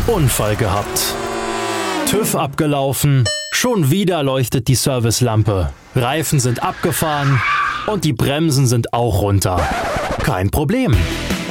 Unfall gehabt. TÜV abgelaufen, schon wieder leuchtet die Servicelampe. Reifen sind abgefahren und die Bremsen sind auch runter. Kein Problem.